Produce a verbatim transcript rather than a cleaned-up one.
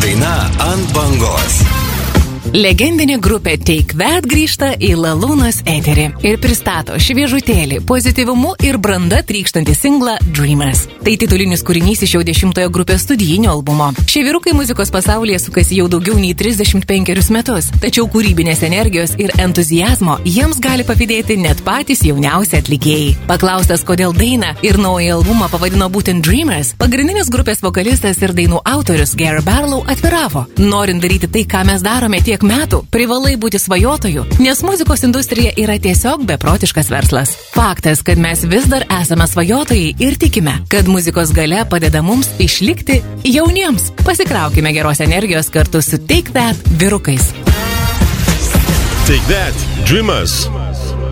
daina ant bangos. Legendinė grupė Take That grįžta į Lalūnos eterį ir pristato šviežutėlį, pozityvumu ir branda trykštantį singlą Dreamers. Tai titulinis kūrinys iš jau dešimtojo grupės studijinio albumo. Šie vyrukai muzikos pasaulyje sukasi jau daugiau nei trisdešimt penkerius metus, tačiau kūrybinės energijos ir entuzijazmo jiems gali pavydėti net patys jauniausi atlikėjai. Paklaustas, kodėl dainą ir naują albumą pavadino būtent Dreamers, pagrindinis grupės vokalistas ir dainų autorius Gary Barlow atviravo: norint daryti tai, ką mes darome tiek metų, privalai būti svajotoju, nes muzikos industrija yra tiesiog beprotiškas verslas. Faktas, kad mes vis dar esame svajotojai ir tikime, kad muzikos galia padeda mums išlikti jauniems. Pasikraukime geros energijos kartu su Take That vyrukais. Take That, Dreamers.